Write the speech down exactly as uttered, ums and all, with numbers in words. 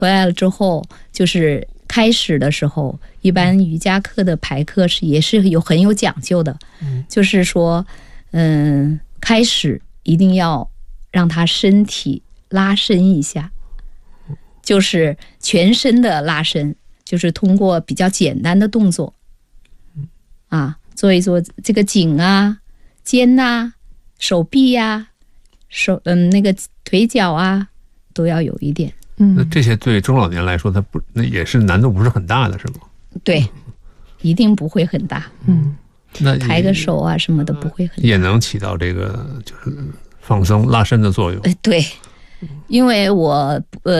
回来了之后，就是开始的时候，一般瑜伽课的排课是也是有很有讲究的， 嗯， 就是说，嗯，开始一定要让他身体拉伸一下，就是全身的拉伸，就是通过比较简单的动作，啊，做一做这个颈啊、肩呐、手臂呀、啊、手嗯那个腿脚啊，都要有一点。 那这些对中老年来说，它不那也是难度不是很大的，是吗？ 对，一定不会很大。 嗯，那抬个手啊什么的不会很大， 也能起到这个就是放松拉伸的作用。 呃，对，因为我呃。